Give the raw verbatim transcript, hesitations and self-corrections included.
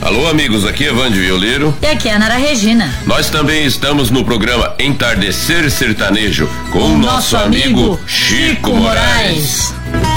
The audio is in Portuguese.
Alô, amigos, aqui é Vande Violeiro. E aqui é a Nara Regina. Nós também estamos no programa Entardecer Sertanejo com o nosso, nosso amigo Chico Moraes.